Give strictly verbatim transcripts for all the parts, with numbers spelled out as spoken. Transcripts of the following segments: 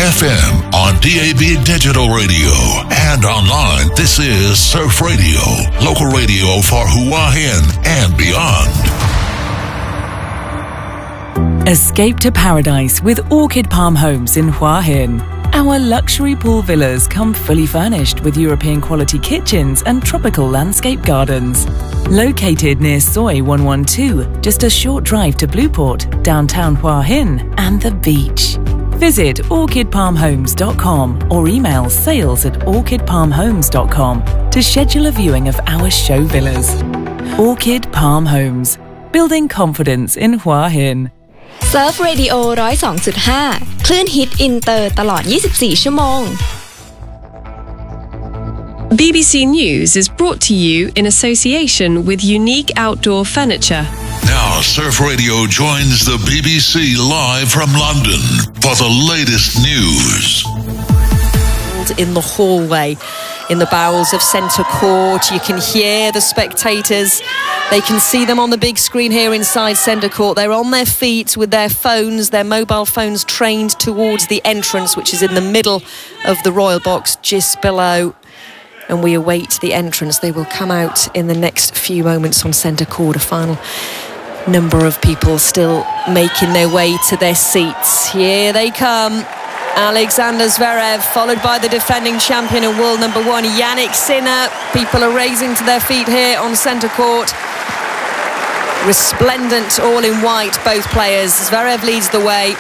F M, on D A B digital radio, and online. This is Surf Radio, local radio for Hua Hin and beyond. Escape to paradise with Orchid Palm Homes in Hua Hin. Our luxury pool villas come fully furnished with European quality kitchens and tropical landscape gardens. Located near Soi one one two, just a short drive to Blueport, downtown Hua Hin, and the beach. Visit orchid palm homes dot com or email sales at orchid palm homes dot com to schedule a viewing of our show villas. Orchid Palm Homes, building confidence in Hua Hin. Surf Radio หนึ่งศูนย์สองจุดห้า คลื่นฮิตอินเตอร์ตลอดยี่สิบสี่ชั่วโมง B B C News is brought to you in association with Unique Outdoor Furniture. Now, Surf Radio joins the B B C live from London for the latest news. In the hallway, in the bowels of Centre Court, you can hear the spectators. They can see them on the big screen here inside Centre Court. They're on their feet with their phones, their mobile phones trained towards the entrance, which is in the middle of the Royal Box, just below. And we await the entrance. They will come out in the next few moments on Centre Court. A final number of people still making their way to their seats. Here they come. Alexander Zverev, followed by the defending champion and world number one, Jannik Sinner. People are raising to their feet here on Centre Court. Resplendent, all in white, both players. Zverev leads the way.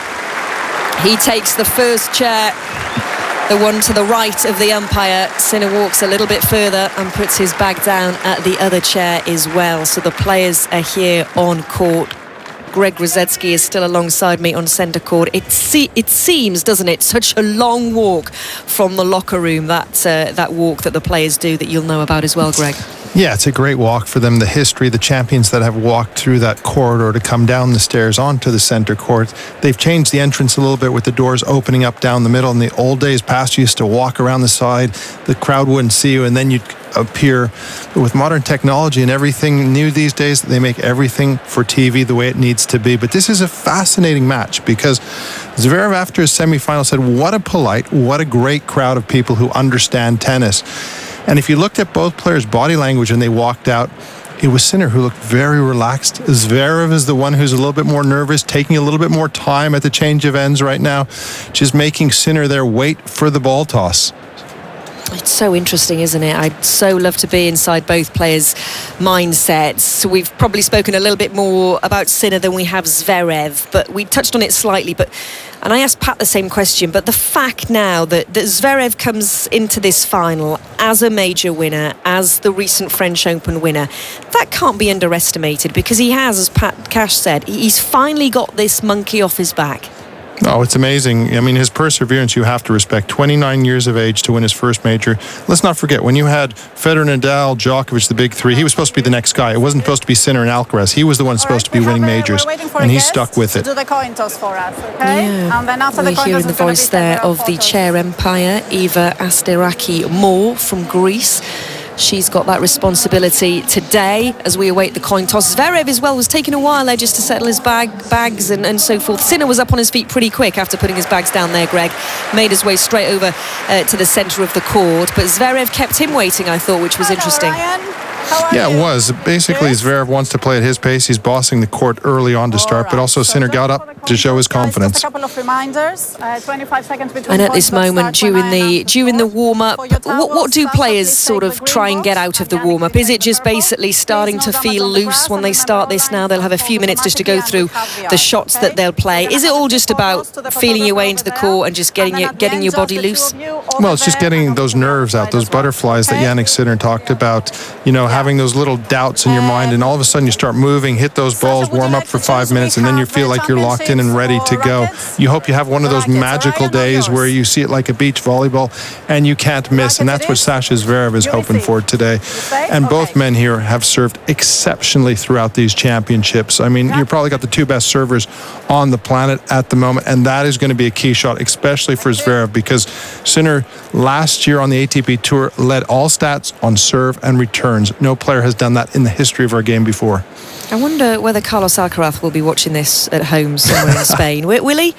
He takes the first chair, the one to the right of the umpire. Sinner walks a little bit further and puts his bag down at the other chair as well. So the players are here on court. Greg Rosetsky is still alongside me on Centre Court. It, se- it seems, doesn't it, such a long walk from the locker room, that uh, that walk that the players do that you'll know about as well, Greg. Yeah, it's a great walk for them. The history, the champions that have walked through that corridor to come down the stairs onto the Centre Court. They've changed the entrance a little bit with the doors opening up down the middle. In the old days past, you used to walk around the side. The crowd wouldn't see you, and then you'd appear. But with modern technology and everything new these days, they make everything for T V the way it needs to be. But this is a fascinating match because Zverev, after his semi-final, said, what a polite, what a great crowd of people who understand tennis. And if you looked at both players' body language when they walked out, it was Sinner who looked very relaxed. Zverev is the one who's a little bit more nervous, taking a little bit more time at the change of ends right now, just making Sinner there wait for the ball toss. It's so interesting, isn't it? I'd so love to be inside both players' mindsets. We've probably spoken a little bit more about Sinner than we have Zverev, but we touched on it slightly. But and I asked Pat the same question, but the fact now that, that Zverev comes into this final as a major winner, as the recent French Open winner, that can't be underestimated because he has, as Pat Cash said, he's finally got this monkey off his back. Oh, it's amazing. I mean, his perseverance, you have to respect. twenty-nine years of age to win his first major. Let's not forget, when you had Federer, Nadal, Djokovic, the big three, he was supposed to be the next guy. It wasn't supposed to be Sinner and Alcaraz. He was the one supposed to be winning majors, and he stuck with it. Do the coin toss for us, okay? Yeah. And then after We're the coin hearing toss, the voice there of the chair umpire, Eva Asteraki Moore from Greece. She's got that responsibility today as we await the coin toss. Zverev as well was taking a while there just to settle his bag, bags and, and so forth. Sinner was up on his feet pretty quick after putting his bags down there, Greg. Made his way straight over uh, to the centre of the court. But Zverev kept him waiting, I thought, which was Hello, interesting. Ryan. How are Yeah, you? it was. Basically, Yes? Zverev wants to play at his pace. He's bossing the court early on to start, but also Sinner got up to show his confidence. Just a couple of reminders. Uh, twenty-five seconds between And at this points, but moment, start during when I the announce during the score. warm-up, For your what, what do towels, players please sort take of the try green and get box out of the and warm-up? Jannik Is it just Sinner. basically starting Please to no feel damage on the loose grass when and they remember start all this lines now? They'll have a few minutes just to go automatically through and with the caveat, shots okay? that they'll play. Is it all just about feeling your way into the court and just getting your, getting your body loose? Well, it's just getting those nerves out, those butterflies that Jannik Sinner talked about, you know, having those little doubts in your mind, and all of a sudden you start moving, hit those balls, warm up for five minutes, and then you feel like you're locked in and ready to go. You hope you have one of those magical days where you see it like a beach volleyball and you can't miss, and that's what Sasha Zverev is hoping for today. And both men here have served exceptionally throughout these championships. I mean, you've probably got the two best servers on the planet at the moment, and that is going to be a key shot, especially for Zverev, because Sinner last year on the A T P Tour led all stats on serve and returns. No player has done that in the history of our game before. I wonder whether Carlos Alcaraz will be watching this at home somewhere in Spain. Will, will he?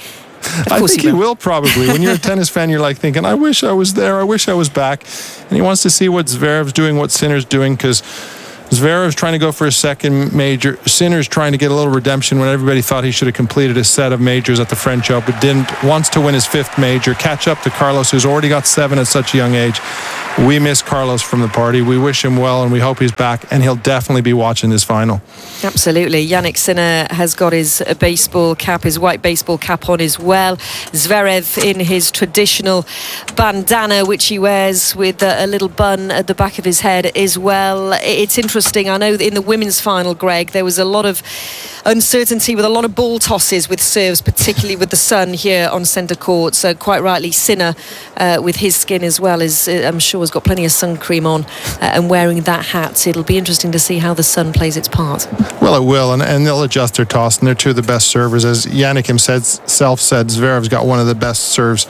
Of I course think he he will. will probably. When you're a tennis fan, you're like thinking, I wish I was there. I wish I was back. And he wants to see what Zverev's doing, what Sinner's doing, because Zverev's trying to go for a second major. Sinner's trying to get a little redemption when everybody thought he should have completed his set of majors at the French Open. Didn't. Wants to win his fifth major, catch up to Carlos, who's already got seven at such a young age. We miss Carlos from the party. We wish him well, and we hope he's back, and he'll definitely be watching this final. Absolutely. Yannick Sinner has got his baseball cap, his white baseball cap on as well. Zverev in his traditional bandana, which he wears with a, a little bun at the back of his head as well. It's interesting. I know that in the women's final, Greg, there was a lot of uncertainty with a lot of ball tosses with serves, particularly with the sun here on centre court. So quite rightly, Sinner uh, with his skin as well is, uh, I'm sure, has got plenty of sun cream on uh, and wearing that hat. It'll be interesting to see how the sun plays its part. Well, it will, and, and they'll adjust their toss, and they're two of the best servers. As Yannick himself said, Zverev's got one of the best serves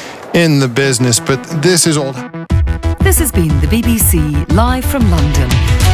in the business, but this is old. This has been the B B C live from London.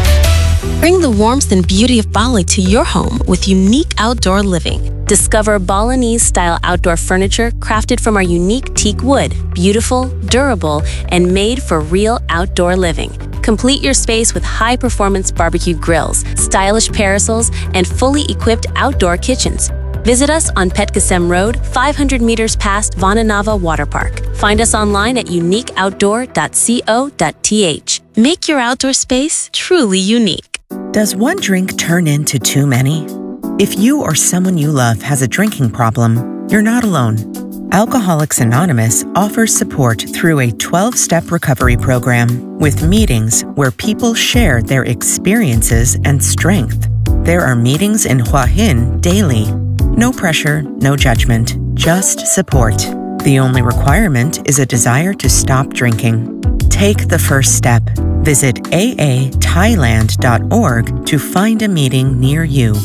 Bring the warmth and beauty of Bali to your home with unique outdoor living. Discover Balinese-style outdoor furniture crafted from our unique teak wood, beautiful, durable, and made for real outdoor living. Complete your space with high-performance barbecue grills, stylish parasols, and fully equipped outdoor kitchens. Visit us on Petgasem Road, five hundred meters past Vananava Water Park. Find us online at unique outdoor dot co dot t h. Make your outdoor space truly unique. Does one drink turn into too many? If you or someone you love has a drinking problem, you're not alone. Alcoholics Anonymous offers support through a twelve-step recovery program with meetings where people share their experiences and strength. There are meetings in Hua Hin daily. No pressure, no judgment, just support. The only requirement is a desire to stop drinking. Take the first step. Visit a a thailand dot org to find a meeting near you.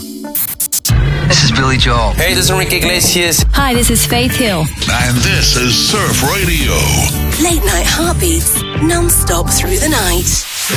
This is Billy Joel. Hey, this is Enrique Iglesias. Hi, this is Faith Hill. And this is Surf Radio. Late night heartbeats, non-stop through the night.